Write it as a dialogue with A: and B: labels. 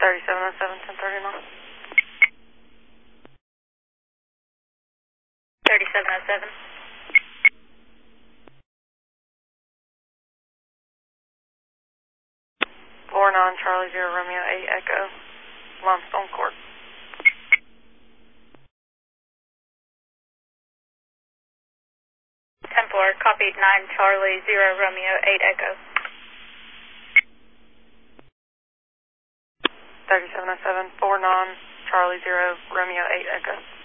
A: 3707, 1039.
B: 3707.
A: 49 Charlie 0 Romeo 8 Echo, Limestone Court.
B: 10-4, copied 9 Charlie 0 Romeo 8 Echo.
A: 3707, 49 Charlie 0 Romeo 8 Echo.